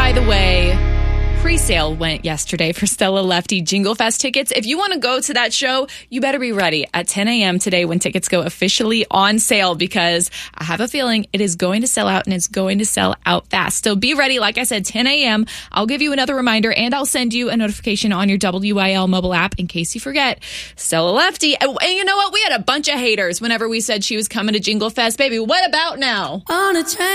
by the way, pre-sale went yesterday for Stella Lefty Jingle Fest tickets. If you want to go to that show, you better be ready at 10 a.m. today when tickets go officially on sale, because I have a feeling it is going to sell out, and it's going to sell out fast. So be ready. Like I said, 10 a.m. I'll give you another reminder, and I'll send you a notification on your WIL mobile app in case you forget. Stella Lefty. And you know what? We had a bunch of haters whenever we said she was coming to Jingle Fest. Baby, what about now? On a train.